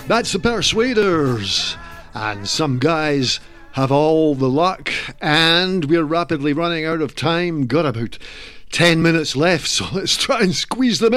That's the Persuaders. And some guys have all the luck, and we're rapidly running out of time. Got about 10 minutes left, so let's try and squeeze them